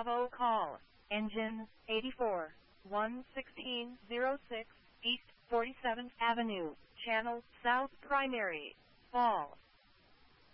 Bravo call. Engine 84. 11606 East 47th Avenue. Channel South Primary. Fall.